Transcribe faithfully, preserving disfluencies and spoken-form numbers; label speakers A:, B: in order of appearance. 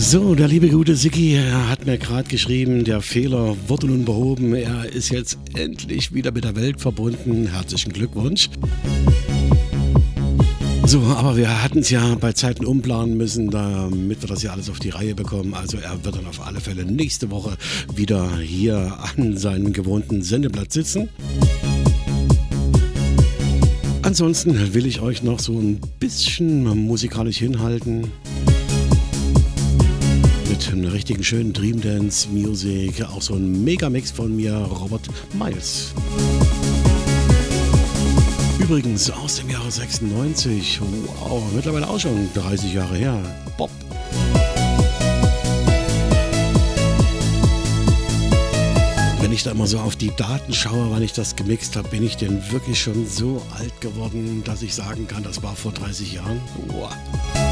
A: So, der liebe gute Sicki, er hat mir gerade geschrieben, der Fehler wurde nun behoben. Er ist jetzt endlich wieder mit der Welt verbunden. Herzlichen Glückwunsch. So, aber wir hatten es ja bei Zeiten umplanen müssen, damit wir das ja alles auf die Reihe bekommen. Also er wird dann auf alle Fälle nächste Woche wieder hier an seinem gewohnten Sendeplatz sitzen. Ansonsten will ich euch noch so ein bisschen musikalisch hinhalten. Mit einem richtigen schönen Dream Dance Music. Auch so ein Megamix von mir, Robert Miles. Übrigens aus dem Jahre sechsundneunzig. Wow, mittlerweile auch schon dreißig Jahre her. Bob. Wenn ich da immer so auf die Daten schaue, wann ich das gemixt habe, bin ich denn wirklich schon so alt geworden, dass ich sagen kann, das war vor dreißig Jahren. Wow.